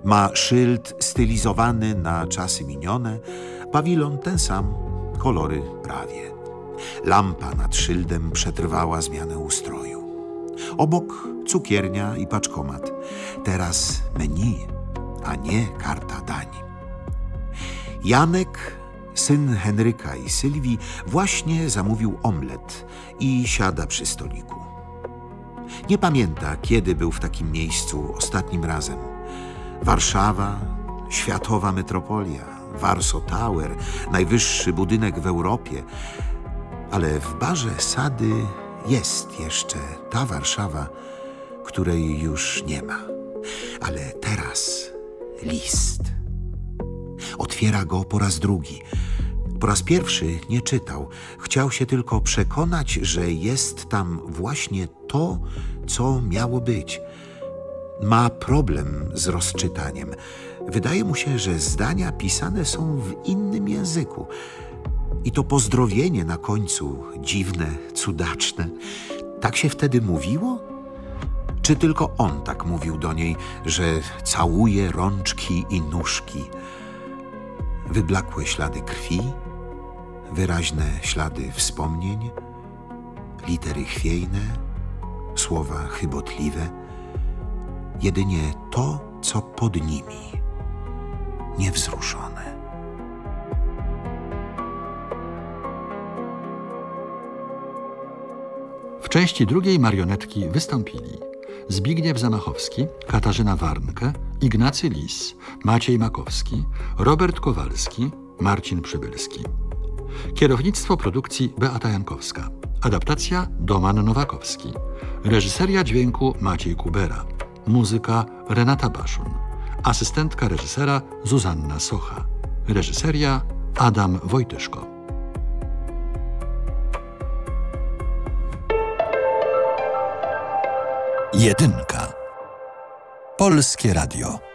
Ma szyld stylizowany na czasy minione, pawilon ten sam, kolory prawie. Lampa nad szyldem przetrwała zmianę ustroju. Obok cukiernia i paczkomat. Teraz menu, a nie karta dań. Janek, syn Henryka i Sylwii, właśnie zamówił omlet i siada przy stoliku. Nie pamięta, kiedy był w takim miejscu ostatnim razem. Warszawa, światowa metropolia, Warsaw Tower, najwyższy budynek w Europie. Ale w barze Sady jest jeszcze ta Warszawa, której już nie ma. Ale teraz list. Otwiera go po raz drugi. Po raz pierwszy nie czytał. Chciał się tylko przekonać, że jest tam właśnie to, co miało być. Ma problem z rozczytaniem. Wydaje mu się, że zdania pisane są w innym języku. I to pozdrowienie na końcu dziwne, cudaczne. Tak się wtedy mówiło? Czy tylko on tak mówił do niej, że całuje rączki i nóżki? Wyblakłe ślady krwi, wyraźne ślady wspomnień, litery chwiejne, słowa chybotliwe. Jedynie to, co pod nimi, niewzruszone. W części drugiej marionetki wystąpili Zbigniew Zamachowski, Katarzyna Warnke, Ignacy Lis, Maciej Makowski, Robert Kowalski, Marcin Przybylski. Kierownictwo produkcji Beata Jankowska. Adaptacja Doman Nowakowski. Reżyseria dźwięku Maciej Kubera. Muzyka Renata Baszun. Asystentka reżysera Zuzanna Socha. Reżyseria Adam Wojtyszko. Jedynka. Polskie Radio.